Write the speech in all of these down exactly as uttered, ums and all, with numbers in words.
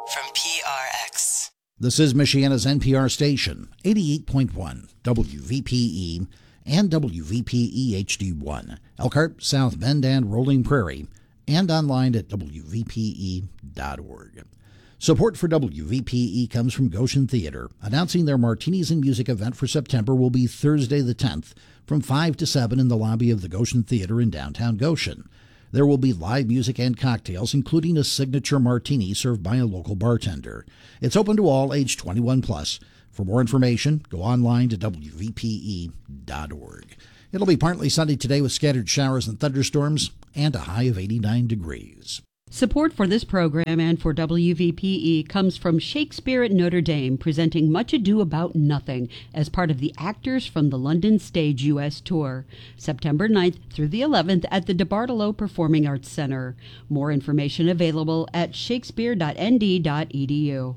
from P R X. This is Michiana's N P R station, eighty-eight point one, W V P E and W V P E H D one, Elkhart, South Bend, and Rolling Prairie, and online at W V P E dot org. Support for W V P E comes from Goshen Theater, announcing their Martinis and Music event for September will be Thursday the tenth from five to seven in the lobby of the Goshen Theater in downtown Goshen. There will be live music and cocktails, including a signature martini served by a local bartender. It's open to all age twenty-one plus. For more information, go online to W V P E dot org. It'll be partly sunny today with scattered showers and thunderstorms and a high of eighty-nine degrees. Support for this program and for W V P E comes from Shakespeare at Notre Dame, presenting Much Ado About Nothing as part of the Actors from the London Stage U S Tour, September ninth through the eleventh at the DeBartolo Performing Arts Center. More information available at shakespeare dot n d dot e d u.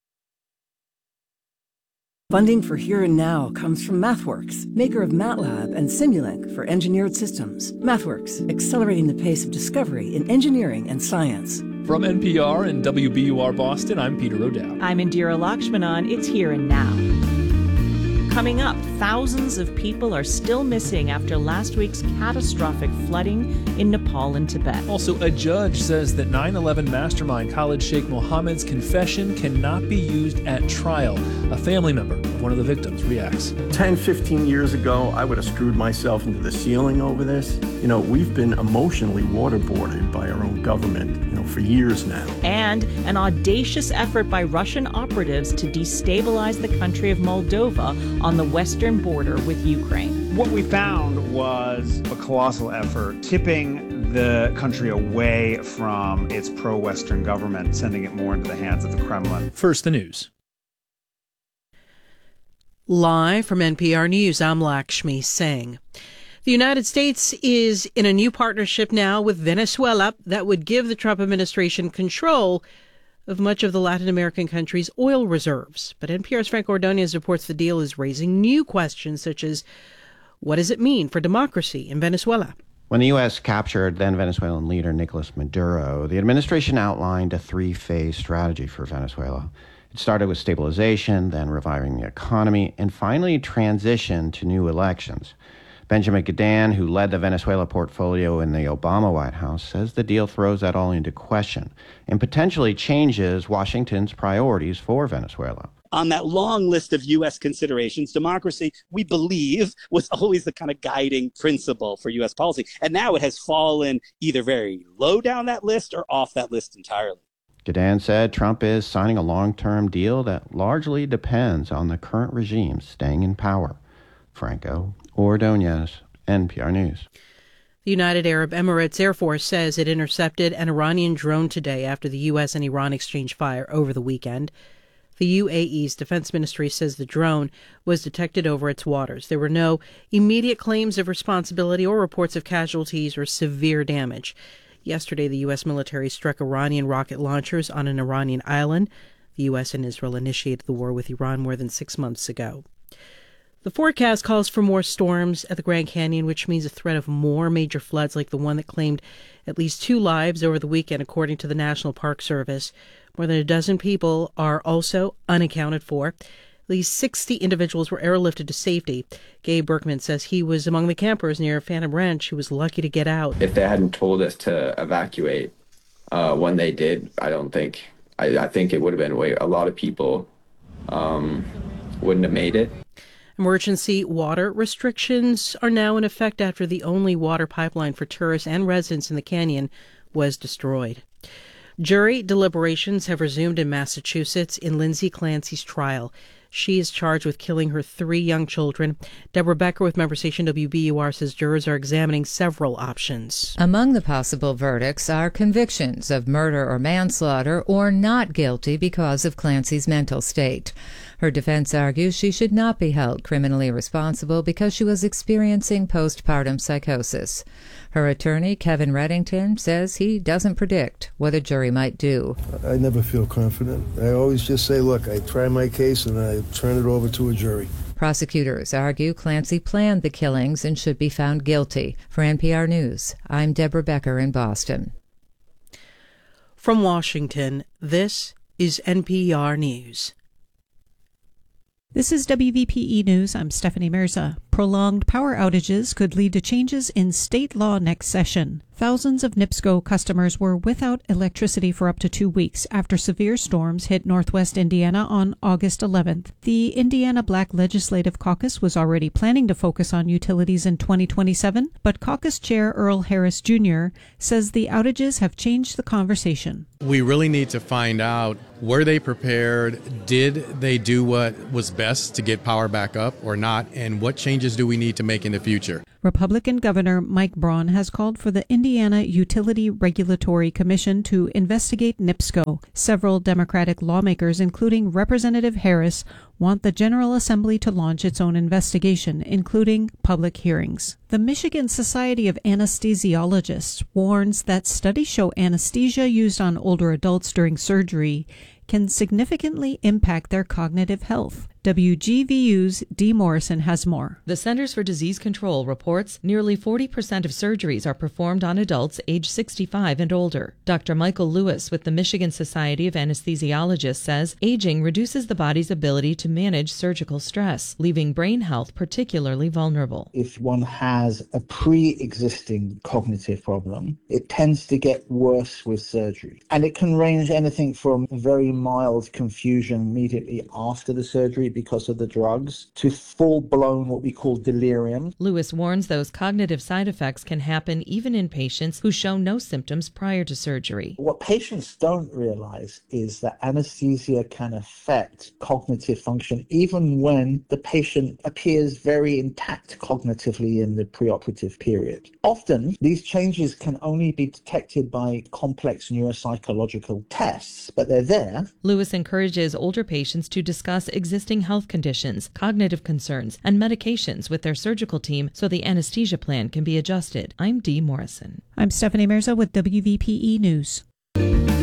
Funding for Here and Now comes from MathWorks, maker of MATLAB and Simulink for engineered systems. MathWorks, accelerating the pace of discovery in engineering and science. From N P R and W B U R Boston, I'm Peter O'Dowd. I'm Indira Lakshmanan. It's Here and Now. Coming up, thousands of people are still missing after last week's catastrophic flooding in Nepal and Tibet. Also, a judge says that nine eleven mastermind Khalid Sheikh Mohammed's confession cannot be used at trial. A family member of one of the victims reacts. ten, fifteen years ago, I would have screwed myself into the ceiling over this. You know, we've been emotionally waterboarded by our own government, you know, for years now. And an audacious effort by Russian operatives to destabilize the country of Moldova on the western border with Ukraine. What we found was a colossal effort, tipping the country away from its pro-Western government, sending it more into the hands of the Kremlin. First, the news. Live from N P R News, I'm Lakshmi Singh. The United States is in a new partnership now with Venezuela that would give the Trump administration control of much of the Latin American country's oil reserves. But N P R's Frank Ordonez reports the deal is raising new questions, such as what does it mean for democracy in Venezuela? When the U S captured then Venezuelan leader Nicolas Maduro, the administration outlined a three-phase strategy for Venezuela. It started with stabilization, then reviving the economy, and finally transition to new elections. Benjamin Gadan, who led the Venezuela portfolio in the Obama White House, says the deal throws that all into question and potentially changes Washington's priorities for Venezuela. On that long list of U S considerations, democracy, we believe, was always the kind of guiding principle for U S policy. And now it has fallen either very low down that list or off that list entirely. Gadan said Trump is signing a long-term deal that largely depends on the current regime staying in power. Franco Ordonez, N P R News. The United Arab Emirates Air Force says it intercepted an Iranian drone today after the U S and Iran exchanged fire over the weekend. The U A E's defense ministry says the drone was detected over its waters. There were no immediate claims of responsibility or reports of casualties or severe damage. Yesterday, the U S military struck Iranian rocket launchers on an Iranian island. The U S and Israel initiated the war with Iran more than six months ago. The forecast calls for more storms at the Grand Canyon, which means a threat of more major floods like the one that claimed at least two lives over the weekend, according to the National Park Service. More than a dozen people are also unaccounted for. At least sixty individuals were airlifted to safety. Gabe Berkman says he was among the campers near Phantom Ranch who was lucky to get out. If they hadn't told us to evacuate uh, when they did, I don't think, I, I think it would have been way, a lot of people um, wouldn't have made it. Emergency water restrictions are now in effect after the only water pipeline for tourists and residents in the canyon was destroyed. Jury deliberations have resumed in Massachusetts in Lindsay Clancy's trial. She is charged with killing her three young children. Deborah Becker with member station W B U R says jurors are examining several options. Among the possible verdicts are convictions of murder or manslaughter or not guilty because of Clancy's mental state. Her defense argues she should not be held criminally responsible because she was experiencing postpartum psychosis. Her attorney, Kevin Reddington, says he doesn't predict what a jury might do. I never feel confident. I always just say, look, I try my case and I turn it over to a jury. Prosecutors argue Clancy planned the killings and should be found guilty. For N P R News, I'm Deborah Becker in Boston. From Washington, this is N P R News. This is W V P E News. I'm Stephanie Mirza. Prolonged power outages could lead to changes in state law next session. Thousands of NIPSCO customers were without electricity for up to two weeks after severe storms hit northwest Indiana on August eleventh. The Indiana Black Legislative Caucus was already planning to focus on utilities in twenty twenty-seven, but caucus chair Earl Harris Junior says the outages have changed the conversation. We really need to find out, were they prepared? Did they do what was best to get power back up or not? And what changes do we need to make in the future? Republican Governor Mike Braun has called for the Indiana Utility Regulatory Commission to investigate NIPSCO. Several Democratic lawmakers, including Representative Harris, want the General Assembly to launch its own investigation, including public hearings. The Michigan Society of Anesthesiologists warns that studies show anesthesia used on older adults during surgery can significantly impact their cognitive health. W G V U's Dee Morrison has more. The Centers for Disease Control reports nearly forty percent of surgeries are performed on adults age sixty-five and older. Doctor Michael Lewis with the Michigan Society of Anesthesiologists says aging reduces the body's ability to manage surgical stress, leaving brain health particularly vulnerable. If one has a pre-existing cognitive problem, it tends to get worse with surgery. And it can range anything from very mild confusion immediately after the surgery because of the drugs to full-blown what we call delirium. Lewis warns those cognitive side effects can happen even in patients who show no symptoms prior to surgery. What patients don't realize is that anesthesia can affect cognitive function even when the patient appears very intact cognitively in the preoperative period. Often, these changes can only be detected by complex neuropsychological tests, but they're there. Lewis encourages older patients to discuss existing health conditions, cognitive concerns, and medications with their surgical team so the anesthesia plan can be adjusted. I'm Dee Morrison. I'm Stephanie Mirza with W V P E News.